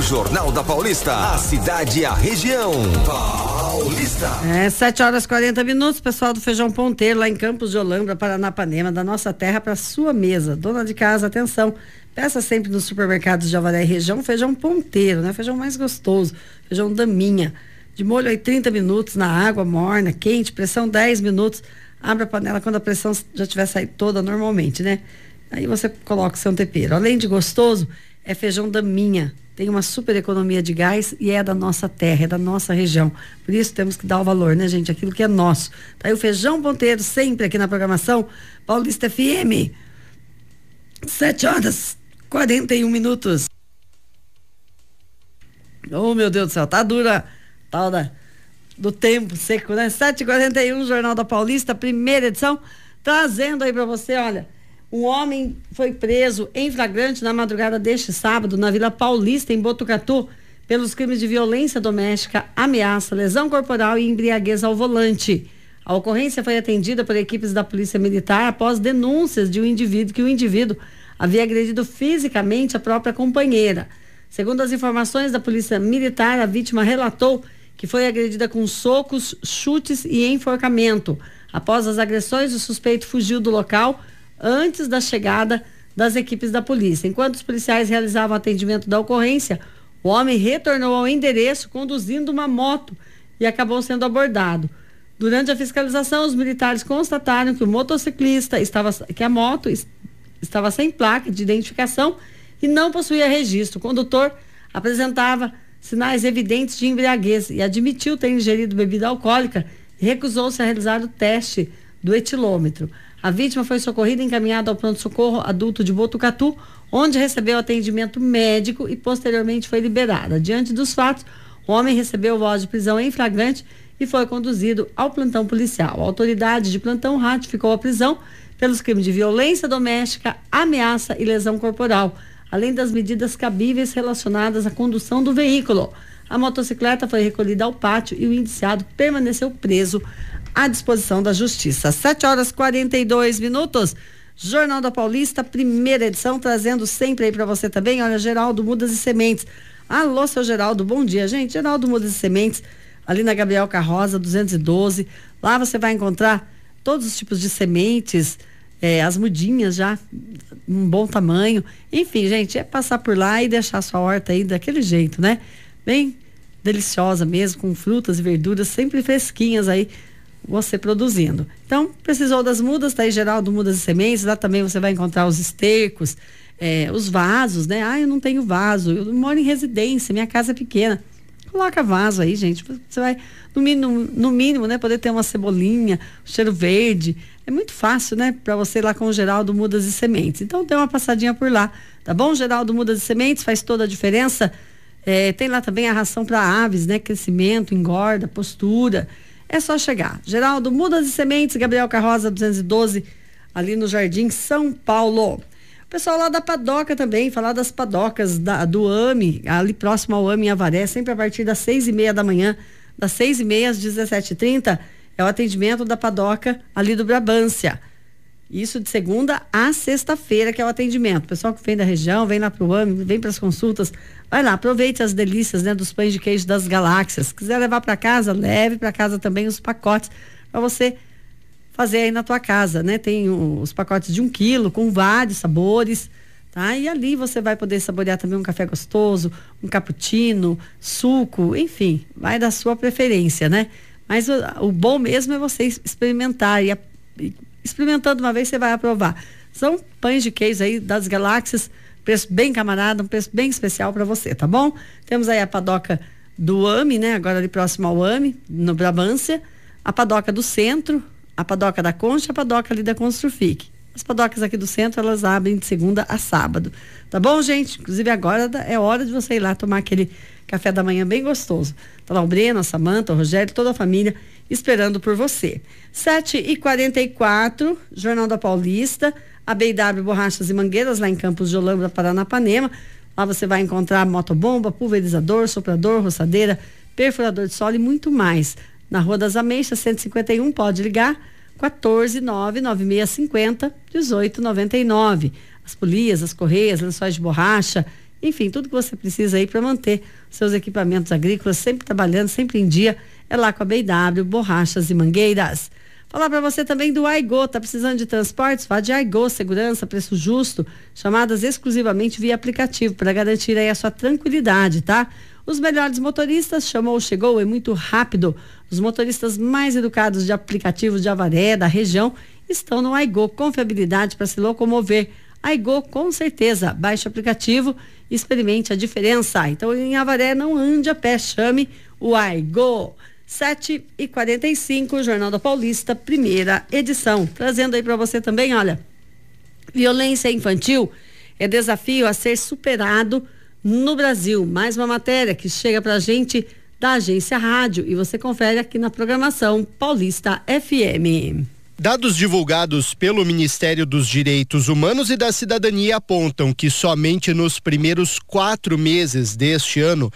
Jornal da Paulista, a cidade e a região. Paulista. 7h40, pessoal do Feijão Ponteiro, lá em Campos de Olambra, Paranapanema, da nossa terra para sua mesa. Dona de casa, atenção, peça sempre nos supermercados de Avaré e região feijão ponteiro, né? Feijão mais gostoso, feijão daminha. De molho aí 30 minutos na água morna, quente, pressão 10 minutos. Abre a panela quando a pressão já tiver saído toda normalmente, né? Aí você coloca o seu tempero. Além de gostoso, é feijão daminha. Tem uma super economia de gás e é da nossa terra, é da nossa região. Por isso temos que dar o valor, né, gente? Aquilo que é nosso. Tá aí o Feijão Ponteiro, sempre aqui na programação Paulista FM. 7h41. Oh, meu Deus do céu, tá dura tal do tempo seco, né? 7h41, Jornal da Paulista, primeira edição, trazendo aí pra você, olha, um homem foi preso em flagrante na madrugada deste sábado na Vila Paulista, em Botucatu, pelos crimes de violência doméstica, ameaça, lesão corporal e embriaguez ao volante. A ocorrência foi atendida por equipes da Polícia Militar após denúncias de que o indivíduo havia agredido fisicamente a própria companheira. Segundo as informações da Polícia Militar, a vítima relatou que foi agredida com socos, chutes e enforcamento. Após as agressões, o suspeito fugiu do local antes da chegada das equipes da polícia. Enquanto os policiais realizavam o atendimento da ocorrência, o homem retornou ao endereço conduzindo uma moto e acabou sendo abordado. Durante a fiscalização, os militares constataram que a moto estava sem placa de identificação e não possuía registro. O condutor apresentava sinais evidentes de embriaguez e admitiu ter ingerido bebida alcoólica e recusou-se a realizar o teste do etilômetro. A vítima foi socorrida e encaminhada ao pronto-socorro adulto de Botucatu, onde recebeu atendimento médico e posteriormente foi liberada. Diante dos fatos, o homem recebeu voz de prisão em flagrante e foi conduzido ao plantão policial. A autoridade de plantão ratificou a prisão pelos crimes de violência doméstica, ameaça e lesão corporal, além das medidas cabíveis relacionadas à condução do veículo. A motocicleta foi recolhida ao pátio e o indiciado permaneceu preso à disposição da Justiça. 7h42. Jornal da Paulista, primeira edição, trazendo sempre aí para você também, olha, Geraldo Mudas e Sementes. Alô, seu Geraldo, bom dia, gente. Geraldo Mudas e Sementes, ali na Gabriel Carroza, 212. Lá você vai encontrar todos os tipos de sementes, as mudinhas já, um bom tamanho. Enfim, gente, é passar por lá e deixar a sua horta aí daquele jeito, né? Bem deliciosa mesmo, com frutas e verduras sempre fresquinhas aí, você produzindo. Então, precisou das mudas, tá aí Geraldo Mudas e Sementes. Lá também você vai encontrar os estercos, os vasos, né? Eu não tenho vaso, eu moro em residência, minha casa é pequena. Coloca vaso aí, gente. Você vai, no mínimo, né, poder ter uma cebolinha, um cheiro verde. É muito fácil, né, para você ir lá com o Geraldo Mudas e Sementes. Então, dê uma passadinha por lá, tá bom? Geraldo Mudas e Sementes faz toda a diferença. Tem lá também a ração para aves, né? Crescimento, engorda, postura. É só chegar. Geraldo Mudas e Sementes, Gabriel Carroza 212, ali no Jardim São Paulo. O pessoal lá da Padoca também, falar das padocas do AME, ali próximo ao AME em Avaré, sempre a partir das 6h30 da manhã, das 6h30 às 17h30, é o atendimento da Padoca ali do Brabância. Isso de segunda a sexta-feira, que é o atendimento. O pessoal que vem da região, vem lá pro AME, vem para as consultas, vai lá, aproveite as delícias, né, dos pães de queijo das Galáxias. Se quiser levar para casa, leve para casa também os pacotes para você fazer aí na tua casa, né? Tem os pacotes de 1 quilo com vários sabores, tá? E ali você vai poder saborear também um café gostoso, um cappuccino, suco, enfim, vai da sua preferência, né? Mas o bom mesmo é você experimentar e experimentando uma vez você vai aprovar. São pães de queijo aí das Galáxias, preço bem camarada, um preço bem especial para você, tá bom? Temos aí a Padoca do AME, né? Agora ali próximo ao AME, no Brabância, a Padoca do Centro, a Padoca da Concha, a Padoca ali da Construfic. As padocas aqui do centro, elas abrem de segunda a sábado, tá bom, gente? Inclusive agora é hora de você ir lá tomar aquele café da manhã bem gostoso. Tá lá o Breno, a Samanta, o Rogério, toda a família esperando por você. 7h44, Jornal da Paulista, a BW Borrachas e Mangueiras, lá em Campos de Olambra, Paranapanema. Lá você vai encontrar motobomba, pulverizador, soprador, roçadeira, perfurador de solo e muito mais. Na Rua das Ameixas, 151, pode ligar, 1499650-1899. As polias, as correias, lençóis de borracha enfim, tudo que você precisa aí para manter seus equipamentos agrícolas sempre trabalhando, sempre em dia, é lá com a BW Borrachas e Mangueiras. Falar para você também do Aigo, tá precisando de transportes? Vá de Aigo, segurança, preço justo, chamadas exclusivamente via aplicativo para garantir aí a sua tranquilidade, tá? Os melhores motoristas, chamou, chegou, é muito rápido. Os motoristas mais educados de aplicativos de Avaré, da região, estão no Aigo, confiabilidade para se locomover. Aigo, com certeza, baixe o aplicativo e experimente a diferença. Então, em Avaré, não ande a pé, chame o Aigo. 7h45, Jornal da Paulista, primeira edição. Trazendo aí para você também, olha, violência infantil é desafio a ser superado no Brasil. Mais uma matéria que chega pra gente da Agência Rádio e você confere aqui na programação Paulista FM. Dados divulgados pelo Ministério dos Direitos Humanos e da Cidadania apontam que somente nos primeiros 4 meses deste ano,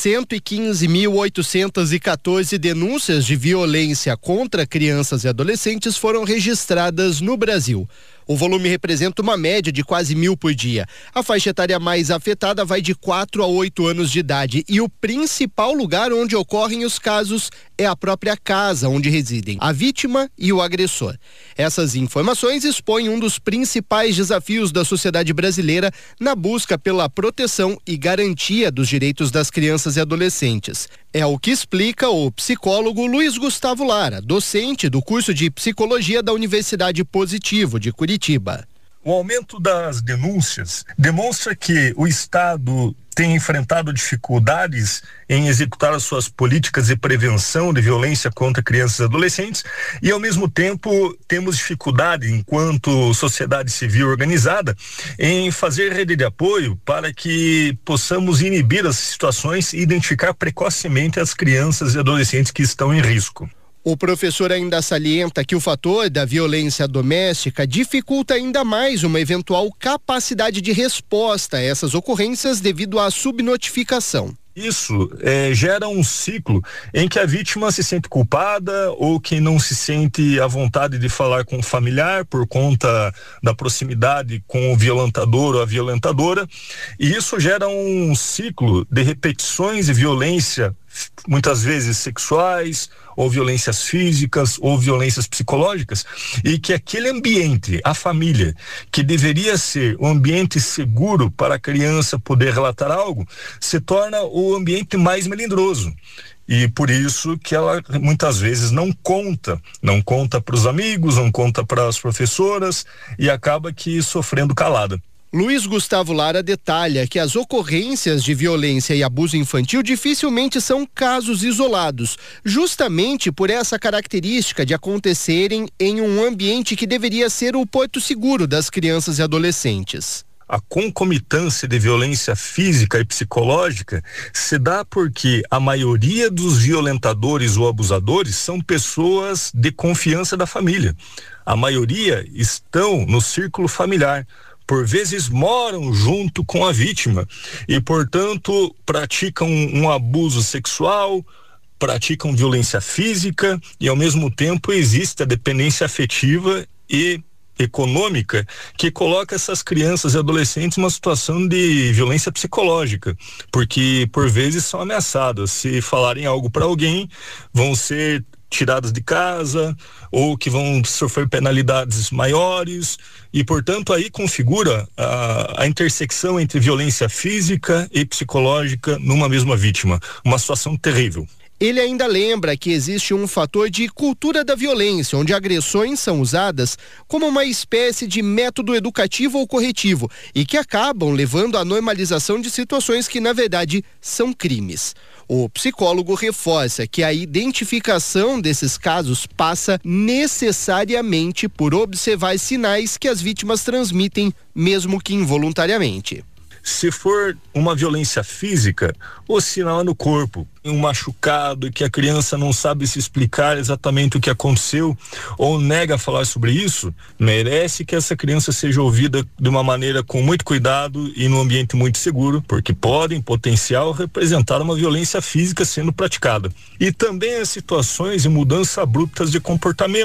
115.814 denúncias de violência contra crianças e adolescentes foram registradas no Brasil. O volume representa uma média de quase 1.000 por dia. A faixa etária mais afetada vai de 4 a 8 anos de idade e o principal lugar onde ocorrem os casos é a própria casa onde residem a vítima e o agressor. Essas informações expõem um dos principais desafios da sociedade brasileira na busca pela proteção e garantia dos direitos das crianças e adolescentes. É o que explica o psicólogo Luiz Gustavo Lara, docente do curso de Psicologia da Universidade Positivo de Curitiba. O aumento das denúncias demonstra que o Estado tem enfrentado dificuldades em executar as suas políticas de prevenção de violência contra crianças e adolescentes e, ao mesmo tempo, temos dificuldade, enquanto sociedade civil organizada, em fazer rede de apoio para que possamos inibir as situações e identificar precocemente as crianças e adolescentes que estão em risco. O professor ainda salienta que o fator da violência doméstica dificulta ainda mais uma eventual capacidade de resposta a essas ocorrências devido à subnotificação. Isso gera um ciclo em que a vítima se sente culpada ou que não se sente à vontade de falar com o familiar por conta da proximidade com o violentador ou a violentadora, e isso gera um ciclo de repetições de violência, muitas vezes sexuais, ou violências físicas, ou violências psicológicas, e que aquele ambiente, a família, que deveria ser um ambiente seguro para a criança poder relatar algo, se torna o ambiente mais melindroso. E por isso que ela muitas vezes não conta para os amigos, não conta para as professoras e acaba que sofrendo calada. Luiz Gustavo Lara detalha que as ocorrências de violência e abuso infantil dificilmente são casos isolados, justamente por essa característica de acontecerem em um ambiente que deveria ser o porto seguro das crianças e adolescentes. A concomitância de violência física e psicológica se dá porque a maioria dos violentadores ou abusadores são pessoas de confiança da família. A maioria estão no círculo familiar. Por vezes moram junto com a vítima e, portanto, praticam um abuso sexual, praticam violência física e, ao mesmo tempo, existe a dependência afetiva e econômica que coloca essas crianças e adolescentes numa situação de violência psicológica, porque, por vezes, são ameaçadas. Se falarem algo para alguém, vão ser tiradas de casa ou que vão sofrer penalidades maiores e, portanto, aí configura a intersecção entre violência física e psicológica numa mesma vítima, uma situação terrível. Ele ainda lembra que existe um fator de cultura da violência, onde agressões são usadas como uma espécie de método educativo ou corretivo e que acabam levando à normalização de situações que, na verdade, são crimes. O psicólogo reforça que a identificação desses casos passa necessariamente por observar sinais que as vítimas transmitem, mesmo que involuntariamente. Se for uma violência física, o sinal é no corpo, um machucado que a criança não sabe se explicar exatamente o que aconteceu ou nega falar sobre isso, merece que essa criança seja ouvida de uma maneira com muito cuidado e num ambiente muito seguro, porque pode, em potencial, representar uma violência física sendo praticada. E também as situações de mudança abruptas de comportamento,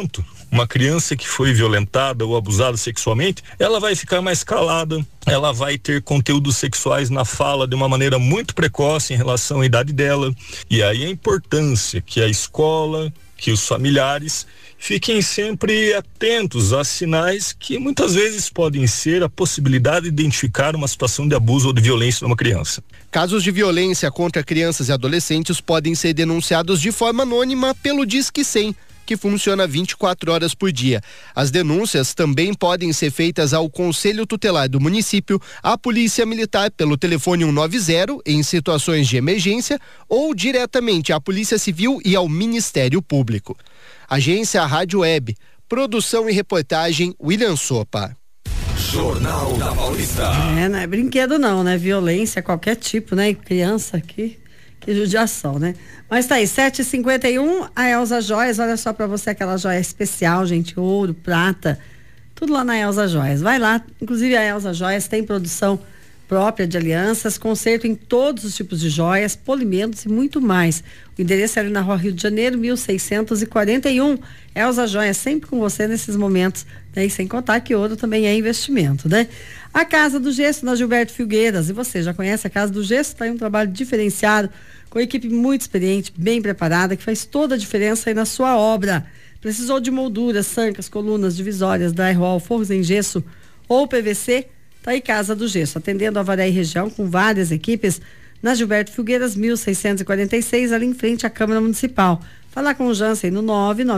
Uma criança que foi violentada ou abusada sexualmente, ela vai ficar mais calada, ela vai ter conteúdos sexuais na fala de uma maneira muito precoce em relação à idade dela. E aí a importância que a escola, que os familiares fiquem sempre atentos a sinais que muitas vezes podem ser a possibilidade de identificar uma situação de abuso ou de violência numa criança. Casos de violência contra crianças e adolescentes podem ser denunciados de forma anônima pelo Disque 100, que funciona 24 horas por dia. As denúncias também podem ser feitas ao Conselho Tutelar do município, à Polícia Militar pelo telefone 190 em situações de emergência ou diretamente à Polícia Civil e ao Ministério Público. Agência Rádio Web, produção e reportagem William Sopa. Jornal da Paulista. Não é brinquedo não, né? Violência, qualquer tipo, né? Criança aqui. Que judiação, né? Mas tá aí, 7h51, a Elza Joias, olha só pra você aquela joia especial, gente, ouro, prata, tudo lá na Elza Joias. Vai lá, inclusive a Elza Joias tem produção própria de alianças, conserto em todos os tipos de joias, polimentos e muito mais. O endereço é ali na Rua Rio de Janeiro, 1641. Elza Joias sempre com você nesses momentos, né? E sem contar que ouro também é investimento, né? A Casa do Gesso, na Gilberto Filgueiras, e você já conhece a Casa do Gesso, tá aí um trabalho diferenciado, com equipe muito experiente, bem preparada, que faz toda a diferença aí na sua obra. Precisou de molduras, sancas, colunas, divisórias, drywall, forros em gesso ou PVC? Tá aí Casa do Gesso, atendendo a Avaré e região com várias equipes, na Gilberto Filgueiras, 1646, ali em frente à Câmara Municipal. Falar com o Jansen no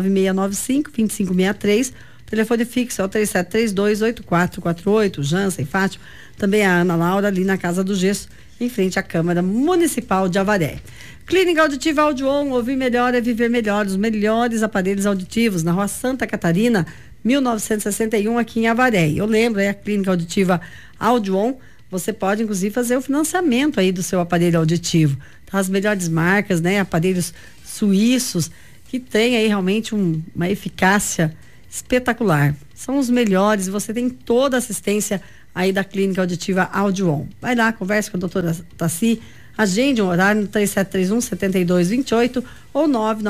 99695-2563, telefone fixo é o 3732-8448, Jansen, Fátima, também a Ana Laura ali na Casa do Gesso, em frente à Câmara Municipal de Avaré. Clínica Auditiva Audioon, ouvir melhor é viver melhor, os melhores aparelhos auditivos, na Rua Santa Catarina, 1961, aqui em Avaré. Eu lembro, a Clínica Auditiva Audioon, você pode inclusive fazer o financiamento aí do seu aparelho auditivo. Tá, as melhores marcas, né? Aparelhos suíços, que tem aí realmente uma eficácia espetacular. São os melhores, você tem toda a assistência aí da Clínica Auditiva Audioon. Vai lá, converse com a doutora Tassi, agende um horário no 3731-7228 ou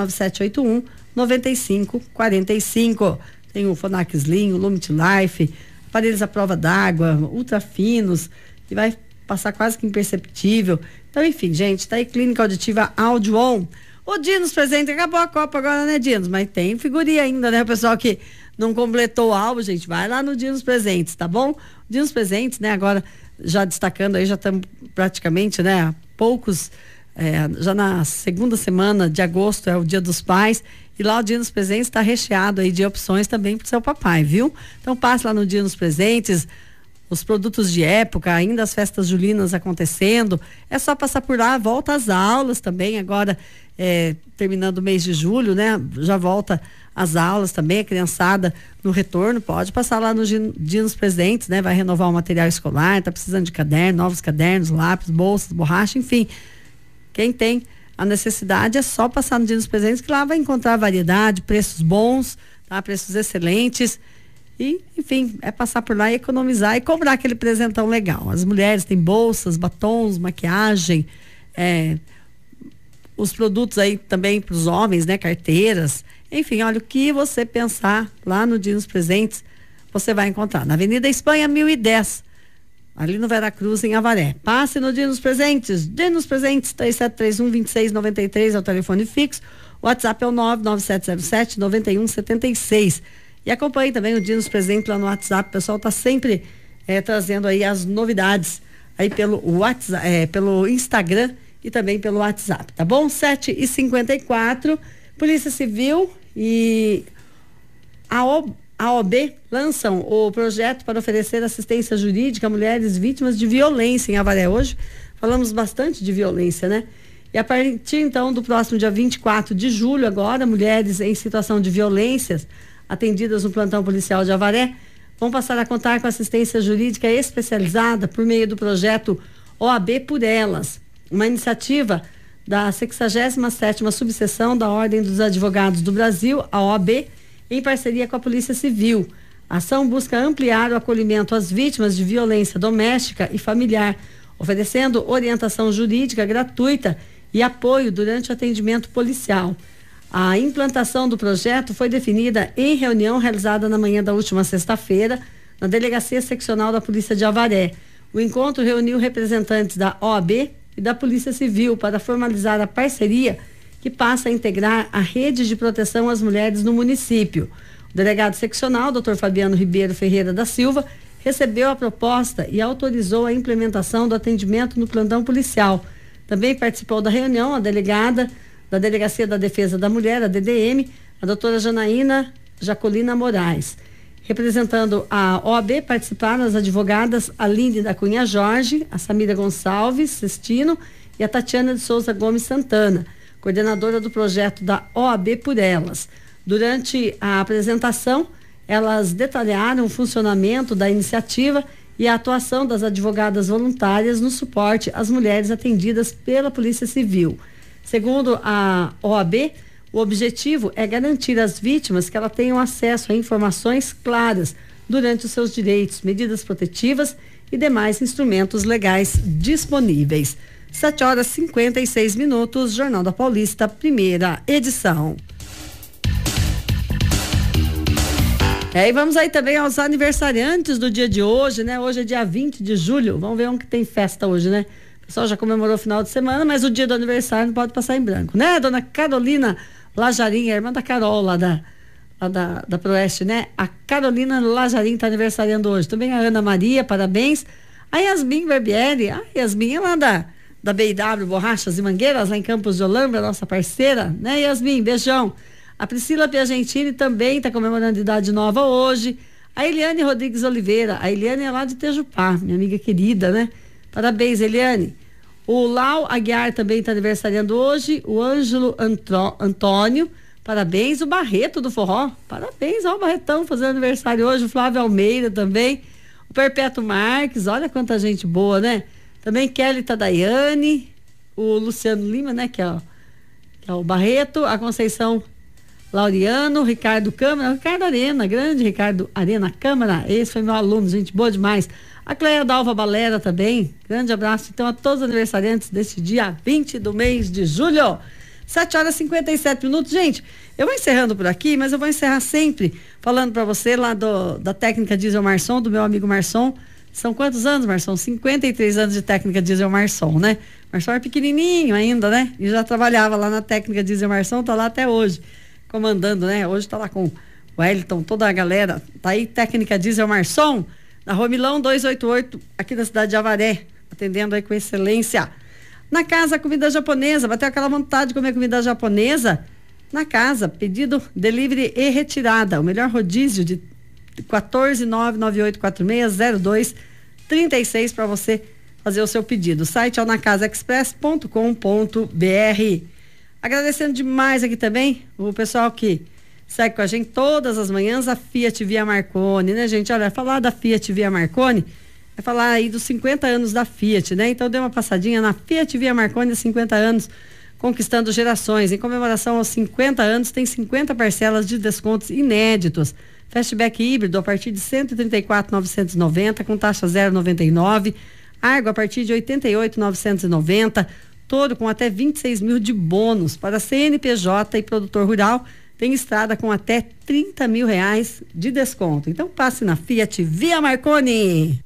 99781-9545. Tem o Phonak Slim, o Lumit Life, aparelhos à prova d'água, ultra finos, que vai passar quase que imperceptível. Então, enfim, gente, tá aí Clínica Auditiva Audioon. O Dinos presente, acabou a Copa agora, né, Dinos? Mas tem figurinha ainda, né? O pessoal que não completou o álbum, gente, vai lá no Dinos Presentes, tá bom? Dinos Presentes, né? Agora, já destacando aí, já estamos praticamente, né? Há poucos, já na segunda semana de agosto é o Dia dos Pais, e lá o Dinos Presentes está recheado aí de opções também pro seu papai, viu? Então passe lá no Dinos Presentes, os produtos de época, ainda as festas julinas acontecendo, é só passar por lá, volta às aulas também, agora terminando o mês de julho, né? Já volta às aulas também, a criançada no retorno, pode passar lá no Dinos Presentes, né? Vai renovar o material escolar, tá precisando de caderno, novos cadernos, lápis, bolsas, borracha, enfim. Quem tem a necessidade é só passar no Dinos Presentes, que lá vai encontrar variedade, preços bons, tá? Preços excelentes. E, enfim, é passar por lá e economizar e cobrar aquele presentão legal. As mulheres têm bolsas, batons, maquiagem, os produtos aí também para os homens, né? Carteiras. Enfim, olha, o que você pensar lá no Dinos Presentes, você vai encontrar. Na Avenida Espanha, 1010, ali no Veracruz, em Avaré. Passe no Dinos Presentes. Dinos Presentes, 3731-2693 é o telefone fixo. O WhatsApp é o 99707-9176. E acompanhe também o Dinos Presentes lá no WhatsApp. O pessoal está sempre trazendo aí as novidades aí pelo WhatsApp, pelo Instagram e também pelo WhatsApp, tá bom? 7h54, Polícia Civil e a OAB lançam o projeto para oferecer assistência jurídica a mulheres vítimas de violência em Avaré. Hoje falamos bastante de violência, né? E a partir então do próximo dia 24 de julho agora, mulheres em situação de violências atendidas no plantão policial de Avaré vão passar a contar com assistência jurídica especializada por meio do projeto OAB por Elas, uma iniciativa da 67ª Subseção da Ordem dos Advogados do Brasil, a OAB, em parceria com a Polícia Civil. A ação busca ampliar o acolhimento às vítimas de violência doméstica e familiar, oferecendo orientação jurídica gratuita e apoio durante o atendimento policial. A implantação do projeto foi definida em reunião realizada na manhã da última sexta-feira na Delegacia Seccional da Polícia de Avaré. O encontro reuniu representantes da OAB e da Polícia Civil para formalizar a parceria que passa a integrar a rede de proteção às mulheres no município. O delegado seccional, Dr. Fabiano Ribeiro Ferreira da Silva, recebeu a proposta e autorizou a implementação do atendimento no plantão policial. Também participou da reunião a delegada da Delegacia da Defesa da Mulher, a DDM, a doutora Janaína Jacolina Moraes. Representando a OAB, participaram as advogadas Aline da Cunha Jorge, a Samira Gonçalves Cestino e a Tatiana de Souza Gomes Santana, coordenadora do projeto da OAB por Elas. Durante a apresentação, elas detalharam o funcionamento da iniciativa e a atuação das advogadas voluntárias no suporte às mulheres atendidas pela Polícia Civil. Segundo a OAB, o objetivo é garantir às vítimas que elas tenham acesso a informações claras durante os seus direitos, medidas protetivas e demais instrumentos legais disponíveis. 7h56, Jornal da Paulista, primeira edição. E vamos aí também aos aniversariantes do dia de hoje, né? Hoje é dia 20 de julho, vamos ver onde que tem festa hoje, né? O pessoal já comemorou o final de semana, mas o dia do aniversário não pode passar em branco, né? Dona Carolina Lajarim, a irmã da Carol lá da Proeste, né? A Carolina Lajarim está aniversariando hoje. Também a Ana Maria, parabéns. A Yasmin Barbieri, a Yasmin é lá da BW Borrachas e Mangueiras, lá em Campos de Holambra, nossa parceira, né, Yasmin? Beijão. A Priscila Piagentini também está comemorando idade nova hoje. A Eliane Rodrigues Oliveira, a Eliane é lá de Tejupá, minha amiga querida, né? Parabéns, Eliane. O Lau Aguiar também está aniversariando hoje. O Ângelo Antônio, parabéns. O Barreto do Forró, parabéns ao Barretão fazendo aniversário hoje. O Flávio Almeida também. O Perpétuo Marques, olha quanta gente boa, né? Também Kelly Tadaiane. O Luciano Lima, né? Que é o Barreto. A Conceição Laureano, Ricardo Câmara, Ricardo Arena, grande Ricardo Arena Câmara, esse foi meu aluno, gente boa demais. A Cleia Dalva Balera também, grande abraço então a todos os aniversariantes deste dia 20 do mês de julho. 7h57, gente, eu vou encerrando por aqui, mas eu vou encerrar sempre falando para você lá da técnica Diesel Marson, do meu amigo Marson. São quantos anos, Marson? 53 anos de técnica Diesel Marson, né? Marson é pequenininho ainda, né? E já trabalhava lá na técnica Diesel Marson, tá lá até hoje, comandando, né? Hoje tá lá com o Wellington, toda a galera. Tá aí, técnica Diesel Marson, na Rua Milão 288, aqui da cidade de Avaré, atendendo aí com excelência. Na casa, comida japonesa, bateu aquela vontade de comer comida japonesa? Na casa, pedido, delivery e retirada. O melhor rodízio de 14998460236 para você fazer o seu pedido. O site é o nacasaexpress.com.br. Agradecendo demais aqui também o pessoal que segue com a gente todas as manhãs, a Fiat Via Marconi, né, gente? Olha, falar da Fiat Via Marconi é falar aí dos 50 anos da Fiat, né? Então dê uma passadinha na Fiat Via Marconi, 50 anos, conquistando gerações. Em comemoração aos 50 anos, tem 50 parcelas de descontos inéditos. Fastback híbrido a partir de R$ 134.990, com taxa 0,99. Argo a partir de R$ 88.990. Toro com até 26 mil de bônus. Para CNPJ e produtor rural, tem estrada com até R$30 mil de desconto. Então passe na Fiat Via Marconi.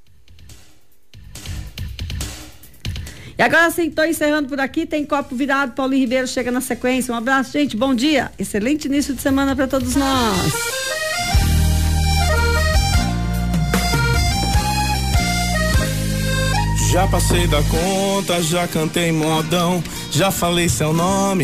E agora sim, estou encerrando por aqui. Tem copo virado, Paulinho Ribeiro chega na sequência. Um abraço, gente. Bom dia. Excelente início de semana para todos nós. Já passei da conta, já cantei modão, já falei seu nome.